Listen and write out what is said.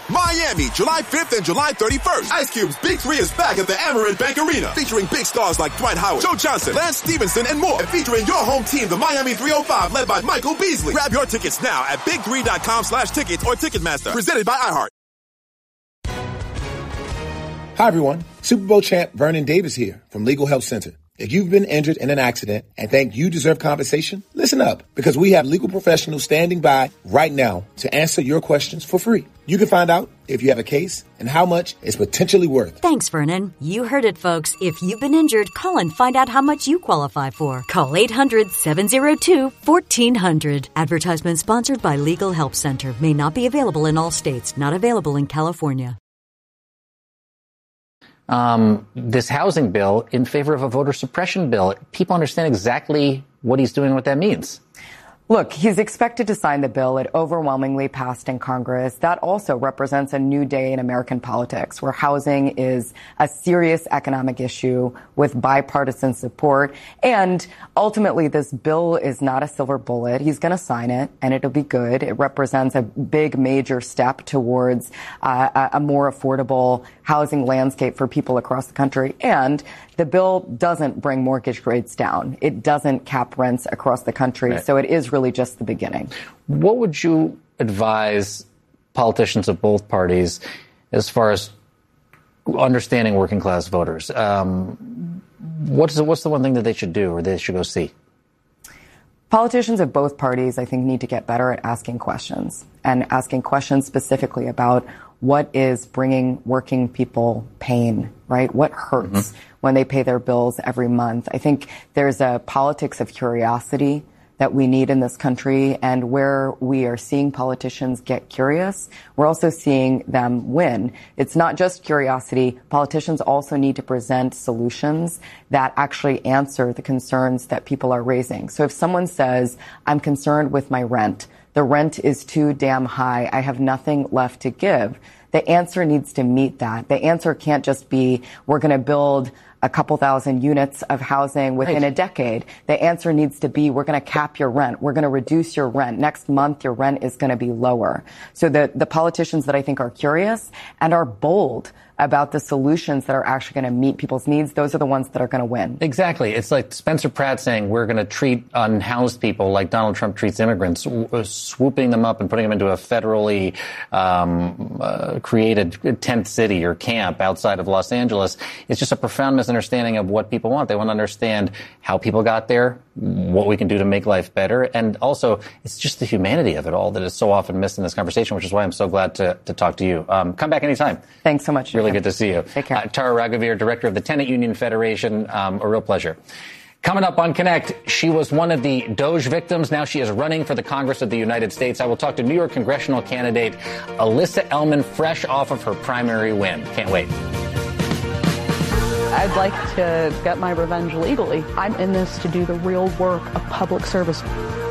Miami, July 5th and July 31st. Ice Cube's Big 3 is back at the Amerant Bank Arena, featuring big stars like Dwight Howard, Joe Johnson, Lance Stevenson, and more. And featuring your home team, the Miami 305, led by Michael Beasley. Grab your tickets now at big3.com/tickets or Ticketmaster. Presented by iHeart. Hi, everyone. Super Bowl champ Vernon Davis here from Legal Help Center. If you've been injured in an accident and think you deserve compensation, listen up, because we have legal professionals standing by right now to answer your questions for free. You can find out if you have a case and how much it's potentially worth. Thanks, Vernon. You heard it, folks. If you've been injured, call and find out how much you qualify for. Call 800-702-1400. Advertisement sponsored by Legal Help Center. May not be available in all states. Not available in California. This housing bill in favor of a voter suppression bill. People understand exactly what he's doing, what that means. Look, he's expected to sign the bill. It overwhelmingly passed in Congress. That also represents a new day in American politics, where housing is a serious economic issue with bipartisan support. And ultimately, this bill is not a silver bullet. He's going to sign it, and it'll be good. It represents a big, major step towards a more affordable housing landscape for people across the country. And the bill doesn't bring mortgage rates down. It doesn't cap rents across the country. Right. So it is really just the beginning. What would you advise politicians of both parties as far as understanding working class voters? What's the one thing that they should do or they should go see? Politicians of both parties, I think, need to get better at asking questions, and asking questions specifically about what is bringing working people pain, right? What hurts when they pay their bills every month? I think there's a politics of curiosity that we need in this country, and where we are seeing politicians get curious, we're also seeing them win. It's not just curiosity. Politicians also need to present solutions that actually answer the concerns that people are raising. So if someone says, I'm concerned with my rent, the rent is too damn high, I have nothing left to give, the answer needs to meet that. The answer can't just be, we're going to build a couple thousand units of housing within a decade. The answer needs to be, we're going to cap your rent. We're going to reduce your rent. Next month, your rent is going to be lower. So the politicians that I think are curious and are bold about the solutions that are actually going to meet people's needs, those are the ones that are going to win. Exactly. It's like Spencer Pratt saying we're going to treat unhoused people like Donald Trump treats immigrants, swooping them up and putting them into a federally created tent city or camp outside of Los Angeles. It's just a profound misunderstanding of what people want. They want to understand how people got there, what we can do to make life better, and also it's just the humanity of it all that is so often missed in this conversation, which is why I'm so glad to talk to you. Come back anytime. Thanks so much. Really good to see you. Take care. Tara Raghuveer, director of the Tenant Union Federation. A real pleasure. Coming up on Connect, she was one of the Doge victims. Now she is running for the Congress of the United States. I will talk to New York congressional candidate Alyssa Ellman, fresh off of her primary win. Can't wait. I'd like to get my revenge legally. I'm in this to do the real work of public service.